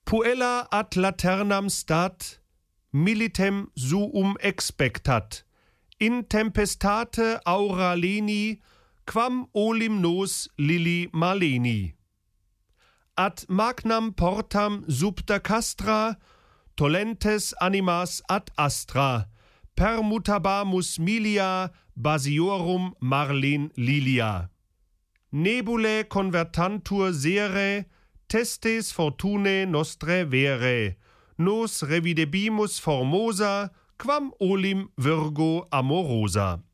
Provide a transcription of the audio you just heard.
Puella ad laternam stat, militem suum expectat, in tempestate aura leni, quam olim nos lili maleni. Ad magnam portam subta castra, tollentes animas ad astra, permutabamus milia basiorum marlen lilia. Nebulae convertantur sere, testes fortunae nostre vere, nos revidebimus formosa, quam olim virgo amorosa.